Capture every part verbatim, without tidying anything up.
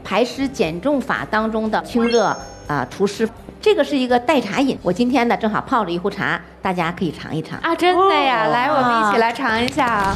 排湿减重法当中的清热啊、呃、除湿。这个是一个代茶饮，我今天呢正好泡了一壶茶，大家可以尝一尝啊！真的呀，哦、来，我们一起来尝一下。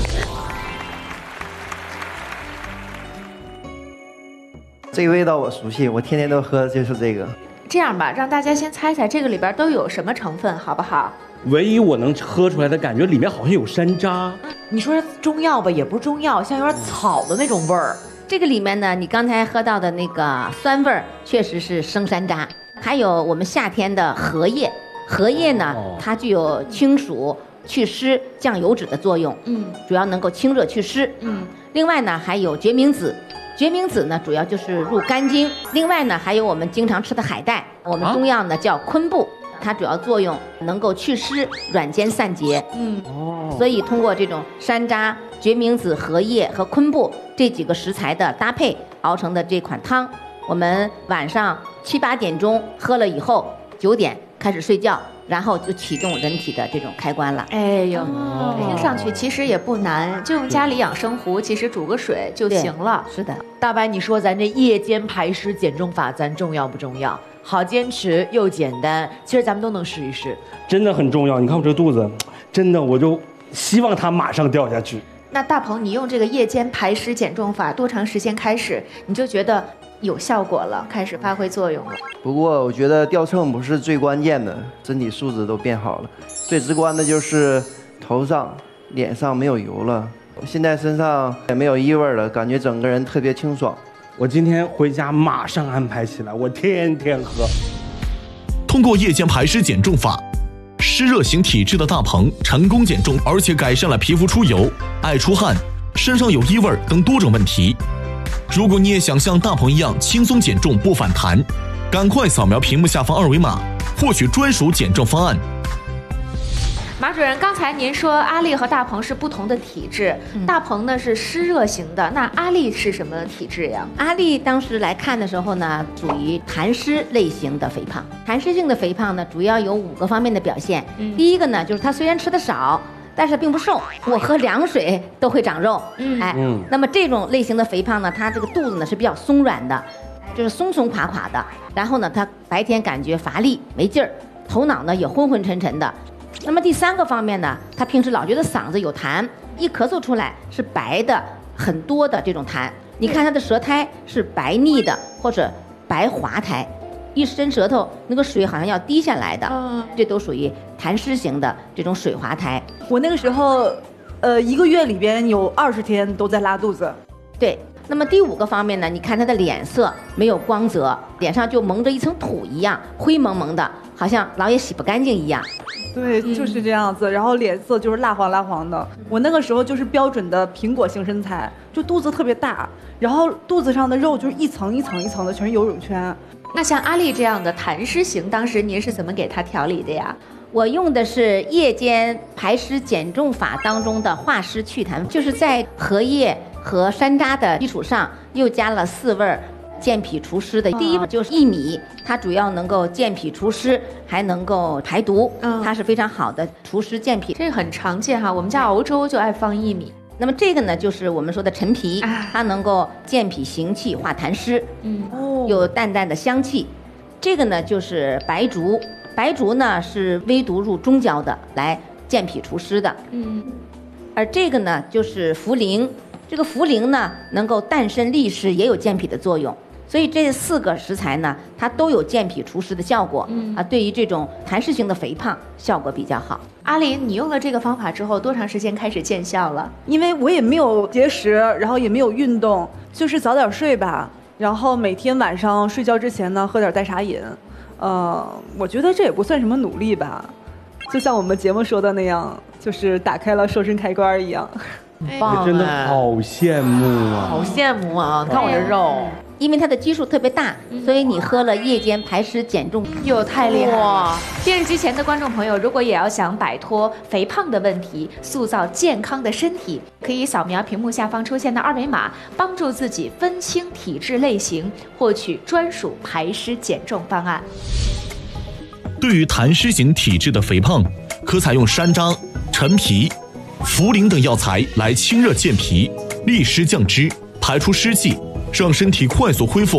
这个味道我熟悉，我天天都喝的就是这个。 这样吧，让大家先猜猜这个里边都有什么成分，好不好？ 唯一我能喝出来的感觉，里面好像有山楂。 你说中药吧，也不是中药，像有点草的那种味儿。 这个里面呢，你刚才喝到的那个酸味儿，确实是生山楂。还有我们夏天的荷叶，荷叶呢，它具有清暑、祛湿、降油脂的作用，嗯，主要能够清热祛湿，嗯。另外呢，还有决明子，决明子呢，主要就是入肝经。另外呢，还有我们经常吃的海带，我们中药呢叫昆布，它主要作用能够祛湿、软坚散结，嗯，哦。所以通过这种山楂、决明子、荷叶和昆布这几个食材的搭配熬成的这款汤。我们晚上七八点钟喝了以后，九点开始睡觉，然后就启动人体的这种开关了。 哎呦，哦、听上去其实也不难，就用家里养生壶，其实煮个水就行了。 是的， 大白，你说咱这夜间排湿减重法，咱重要不重要？好坚持又简单，其实咱们都能试一试。 真的很重要。你看我这肚子，真的我就希望它马上掉下去。 那大鹏，你用这个夜间排湿减重法多长时间开始，你就觉得有效果了，开始发挥作用了？ 不过我觉得掉秤不是最关键的，身体素质都变好了。最直观的就是头上、脸上没有油了，现在身上也没有异味了，感觉整个人特别清爽。 我今天回家马上安排起来，我天天喝。 通过夜间排湿减重法，湿热型体质的大鹏成功减重，而且改善了皮肤出油、爱出汗、身上有异味等多种问题。如果你也想像大鹏一样轻松减重不反弹，赶快扫描屏幕下方二维码，获取专属减重方案。 马主任，刚才您说阿丽和大鹏是不同的体质，嗯、大鹏呢是湿热型的，那阿丽是什么体质呀？ 阿丽当时来看的时候呢，属于痰湿类型的肥胖。痰湿性的肥胖呢，主要有五个方面的表现。嗯、第一个呢，就是她虽然吃的少，但是并不瘦，我喝凉水都会长肉。嗯，哎，嗯、那么这种类型的肥胖呢，它这个肚子呢是比较松软的，就是松松垮垮的。然后呢，她白天感觉乏力没劲儿，头脑呢也昏昏沉沉的。那么第三个方面呢，他平时老觉得嗓子有痰，一咳嗽出来是白的很多的这种痰。你看他的舌苔是白腻的或者白滑苔，一伸舌头那个水好像要滴下来的，嗯、这都属于痰湿型的这种水滑苔。 我那个时候，呃，一个月里边有二十天都在拉肚子。 对。那么第五个方面呢，你看他的脸色没有光泽，脸上就蒙着一层土一样，灰蒙蒙的，好像老也洗不干净一样。 对，就是这样子，然后脸色就是蜡黄蜡黄的。我那个时候就是标准的苹果型身材，就肚子特别大，然后肚子上的肉就是一层一层一层的，全是游泳圈。 那像阿丽这样的痰湿型，当时您是怎么给她调理的呀？ 我用的是夜间排湿减重法当中的化湿祛痰，就是在荷叶和山楂的基础上又加了四味健脾除湿的。第一个就是薏米，它主要能够健脾除湿，还能够排毒，它是非常好的除湿健脾。 这个很常见哈，我们家熬粥就爱放薏米。 那么这个呢，就是我们说的陈皮，它能够健脾行气、化痰湿，嗯，有淡淡的香气。这个呢就是白术，白术呢是微毒入中焦的，来健脾除湿的，嗯。而这个呢就是茯苓，这个茯苓呢能够淡身利湿，也有健脾的作用。所以这四个食材呢，它都有健脾除湿的效果，嗯啊，对于这种痰湿型的肥胖效果比较好。 阿林，你用了这个方法之后，多长时间开始见效了？ 因为我也没有节食，然后也没有运动，就是早点睡吧，然后每天晚上睡觉之前呢，喝点代茶饮。呃，我觉得这也不算什么努力吧，就像我们节目说的那样，就是打开了瘦身开关一样。 很棒，真的好羡慕啊！ 好羡慕啊！看我这肉， 因为它的基数特别大，所以你喝了夜间排湿减重， 哟，太厉害了！电视机前的观众朋友，如果也要想摆脱肥胖的问题，塑造健康的身体，可以扫描屏幕下方出现的二维码，帮助自己分清体质类型，获取专属排湿减重方案。 对于痰湿型体质的肥胖，可采用山楂、陈皮、茯苓等药材来清热健脾、利湿降脂，排出湿气，让身体快速恢复